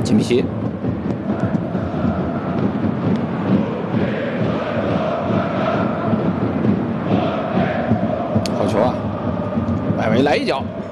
金皮，好球啊！外围来一脚，